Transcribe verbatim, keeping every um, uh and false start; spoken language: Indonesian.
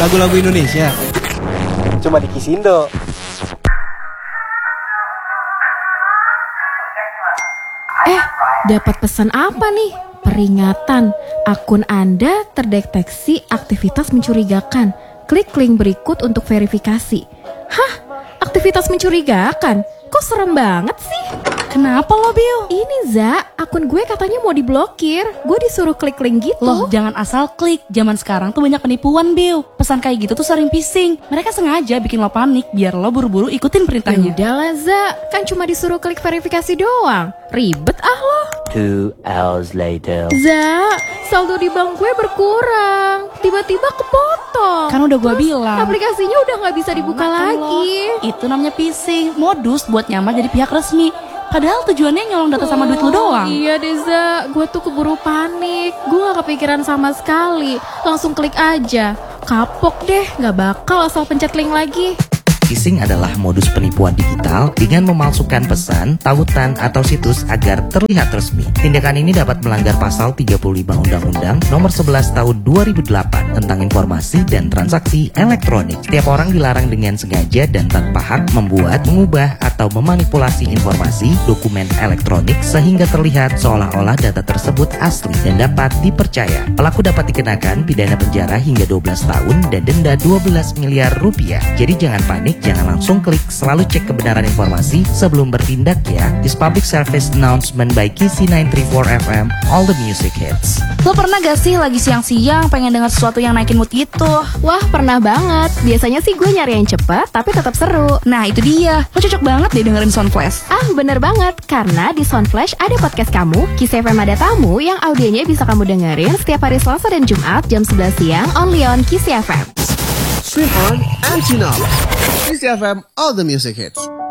Lagu-lagu Indonesia cuma di Kisindo. Eh, dapat pesan apa nih? Peringatan, akun Anda terdeteksi aktivitas mencurigakan. Klik link berikut untuk verifikasi. Hah? Aktivitas mencurigakan? Kok serem banget sih? Kenapa lo, Bill? Ini Za, akun gue katanya mau diblokir. Gue disuruh klik link gitu. Loh, jangan asal klik. Zaman sekarang tuh banyak penipuan, Bill. Pesan kayak gitu tuh sering phishing. Mereka sengaja bikin lo panik biar lo buru-buru ikutin perintahnya. Udahlah Za, kan cuma disuruh klik verifikasi doang. Ribet ah lo. Two hours later. Za, saldo di bank gue berkurang. Tiba-tiba kepotong. Kan udah gue bilang. Aplikasinya udah gak bisa dibuka Makan lagi. Lo. Itu namanya phishing. Modus buat nyamar jadi pihak resmi. Padahal tujuannya nyolong data sama duit lu doang. Iya Deza, gue tuh keburu panik. Gue gak kepikiran sama sekali. Langsung klik aja. Kapok deh, gak bakal asal pencet link lagi. Phishing adalah modus penipuan digital dengan memalsukan pesan, tautan, atau situs agar terlihat resmi. Tindakan ini dapat melanggar pasal tiga puluh lima Undang-Undang Nomor sebelas Tahun dua ribu delapan tentang informasi dan transaksi elektronik. Setiap orang dilarang dengan sengaja dan tanpa hak membuat, mengubah, atau memanipulasi informasi, dokumen elektronik sehingga terlihat seolah-olah data tersebut asli dan dapat dipercaya. Pelaku dapat dikenakan pidana penjara hingga dua belas tahun dan denda dua belas miliar rupiah. Jadi jangan panik, jangan langsung klik, selalu cek kebenaran informasi sebelum bertindak ya. This public service announcement by Kisi sembilan tiga empat F M, all the music hits. Lo pernah gak sih lagi siang-siang pengen dengar sesuatu yang naikin mood gitu? Wah, pernah banget. Biasanya sih gue nyari yang cepet tapi tetap seru. Nah itu dia, lo cocok banget deh dengerin Soundflash. Ah bener banget, karena di Soundflash ada podcast kamu, Kisi F M Ada Tamu, yang audionya bisa kamu dengerin setiap hari Selasa dan Jumat jam sebelas siang only on Kisi F M. Stream on and tune up. Kisi F M, all the music hits.